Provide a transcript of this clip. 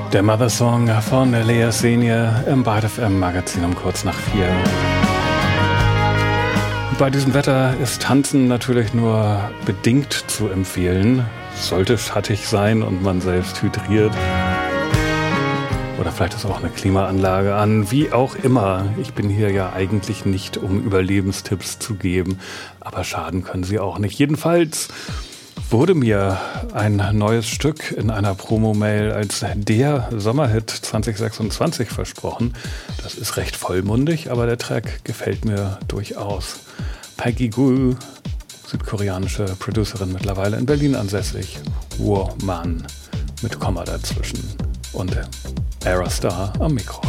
Der Mother Song von Lea Senior im Byte FM Magazin um kurz nach 4. Bei diesem Wetter ist Tanzen natürlich nur bedingt zu empfehlen. Sollte schattig sein und man selbst hydriert. Oder vielleicht ist auch eine Klimaanlage an. Wie auch immer. Ich bin hier ja eigentlich nicht, um Überlebenstipps zu geben. Aber schaden können sie auch nicht. Jedenfalls wurde mir ein neues Stück in einer Promo-Mail als der Sommerhit 2026 versprochen. Das ist recht vollmundig, aber der Track gefällt mir durchaus. Peggy Gou, südkoreanische Producerin, mittlerweile in Berlin ansässig. Woman mit Komma dazwischen. Und Aerostar am Mikro.